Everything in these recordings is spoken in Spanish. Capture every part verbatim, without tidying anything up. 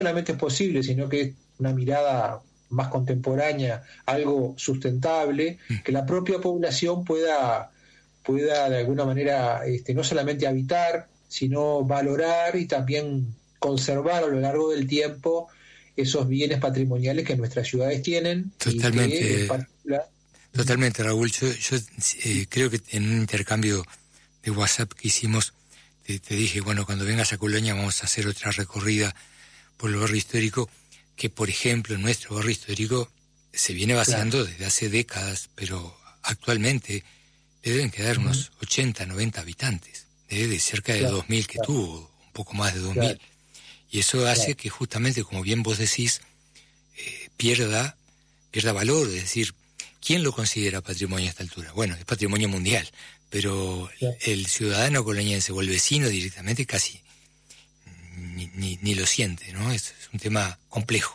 solamente es posible, sino que es una mirada más contemporánea, algo sustentable, que la propia población pueda, pueda de alguna manera este, no solamente habitar, sino valorar y también conservar a lo largo del tiempo esos bienes patrimoniales que nuestras ciudades tienen. Totalmente, y que en particular... totalmente, Raúl. Yo, yo eh, creo que en un intercambio de WhatsApp que hicimos, te, te dije, bueno, cuando vengas a Colonia vamos a hacer otra recorrida por el barrio histórico, que por ejemplo en nuestro barrio histórico se viene vaciando claro. desde hace décadas, pero actualmente le deben quedar uh-huh. unos ochenta, noventa habitantes, de, de cerca de claro. dos mil que claro. tuvo, un poco más de dos mil. Claro. Y eso hace claro. que justamente, como bien vos decís, eh, pierda, pierda valor. Es decir, ¿quién lo considera patrimonio a esta altura? Bueno, es patrimonio mundial, pero claro. el ciudadano coloniense o el vecino directamente casi ni, ni, ni lo siente, ¿no? Es, es un tema complejo.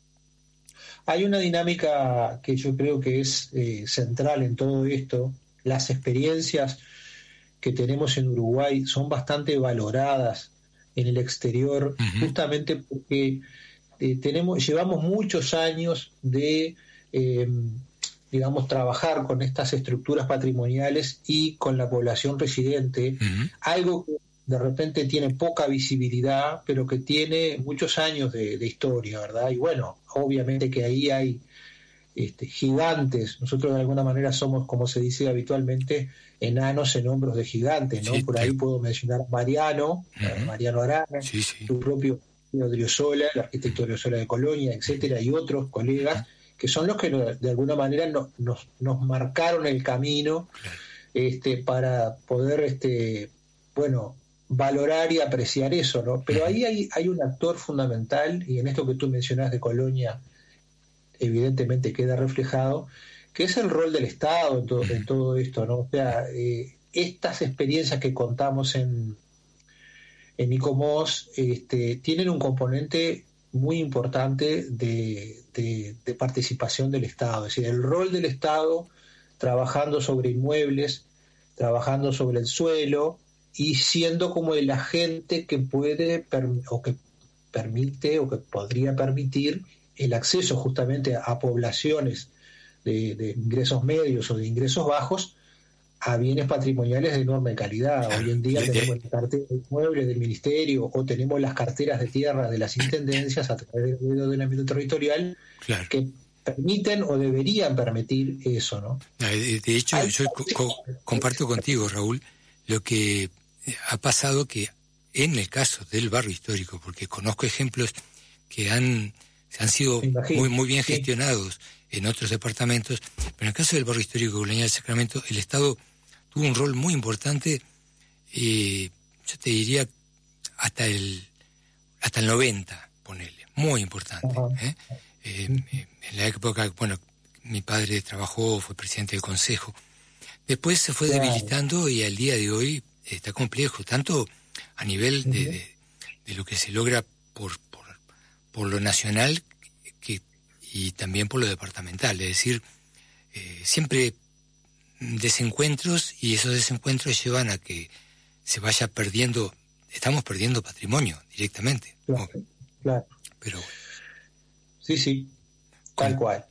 Hay una dinámica que yo creo que es eh, central en todo esto. Las experiencias que tenemos en Uruguay son bastante valoradas en el exterior, uh-huh. justamente porque eh, tenemos, llevamos muchos años de, eh, digamos, trabajar con estas estructuras patrimoniales y con la población residente, uh-huh. algo que de repente tiene poca visibilidad, pero que tiene muchos años de, de historia, ¿verdad? Y bueno, obviamente que ahí hay este, gigantes. Nosotros de alguna manera somos, como se dice habitualmente, enanos en hombros de gigantes, ¿no? Sí, por ahí puedo mencionar a Mariano, uh-huh. Mariano Arana, sí, sí. tu propio Odriozola, el arquitecto Odriozola de Colonia, etcétera, y otros colegas, uh-huh. que son los que de alguna manera no, nos, nos marcaron el camino claro. este, para poder, este, bueno, valorar y apreciar eso, ¿no? Pero uh-huh. ahí hay, hay un actor fundamental, y en esto que tú mencionás de Colonia, evidentemente queda reflejado, que es el rol del Estado en todo, en todo esto, ¿no? O sea, eh, estas experiencias que contamos en, en ICOMOS este, tienen un componente muy importante de, de, de participación del Estado, es decir, el rol del Estado trabajando sobre inmuebles, trabajando sobre el suelo y siendo como el agente que puede per, o que permite o que podría permitir el acceso justamente a, a poblaciones de, de ingresos medios o de ingresos bajos a bienes patrimoniales de enorme calidad. Claro. Hoy en día tenemos la cartera de inmuebles del Ministerio o tenemos las carteras de tierra de las intendencias a través del ordenamiento territorial claro. que permiten o deberían permitir eso, ¿no? De hecho, Hay, yo co- comparto contigo, Raúl, lo que ha pasado que en el caso del barrio histórico, porque conozco ejemplos que han, han sido muy, muy bien gestionados sí. en otros departamentos, pero en el caso del barrio histórico Colonia del Sacramento, el Estado tuvo un rol muy importante, eh, yo te diría hasta el hasta el noventa, ponele, muy importante. ¿eh? Eh, en la época, bueno, mi padre trabajó, fue presidente del consejo. Después se fue claro. debilitando y al día de hoy está complejo, tanto a nivel de, de, de lo que se logra por, por, por lo nacional que, y también por lo departamental. Es decir, eh, siempre desencuentros y esos desencuentros llevan a que se vaya perdiendo, estamos perdiendo patrimonio directamente. Claro, ¿no? claro. Pero sí, sí, tal con, cual.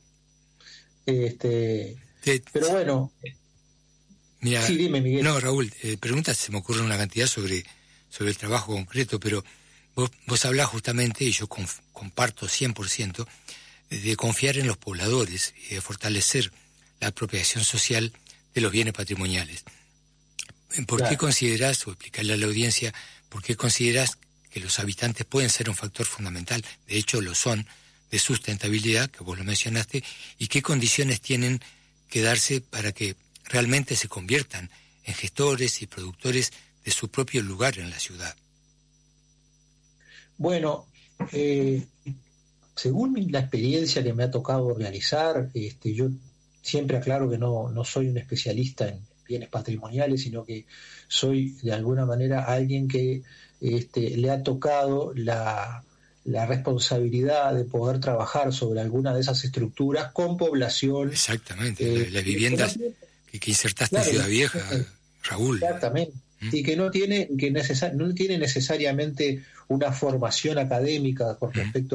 Este, te, pero bueno. Mira, sí, dime, Miguel. No, Raúl, eh, preguntas se me ocurren una cantidad sobre, sobre el trabajo concreto, pero vos, vos hablás justamente, y yo conf, comparto cien por ciento, de confiar en los pobladores y de fortalecer la apropiación social de los bienes patrimoniales. ¿Por claro. qué considerás, o explicarle a la audiencia, por qué considerás que los habitantes pueden ser un factor fundamental, de hecho lo son, de sustentabilidad, que vos lo mencionaste, y qué condiciones tienen que darse para que realmente se conviertan en gestores y productores de su propio lugar en la ciudad? Bueno, eh, según la experiencia que me ha tocado realizar, este, yo siempre aclaro que no, no soy un especialista en bienes patrimoniales, sino que soy de alguna manera alguien que este, le ha tocado la, la responsabilidad de poder trabajar sobre alguna de esas estructuras con población. Exactamente, eh, las viviendas que, que insertaste claro, en Ciudad Vieja, Raúl. Exactamente, ¿Mm? y que no tiene, que necesar, no tiene necesariamente una formación académica con respecto